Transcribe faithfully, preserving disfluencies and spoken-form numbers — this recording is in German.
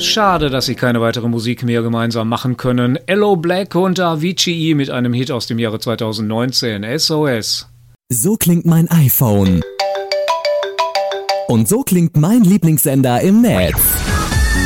Schade, dass sie keine weitere Musik mehr gemeinsam machen können. Ello Black und Avicii mit einem Hit aus dem Jahre zweitausendneunzehn. S O S. So klingt mein iPhone. Und so klingt mein Lieblingssender im Netz.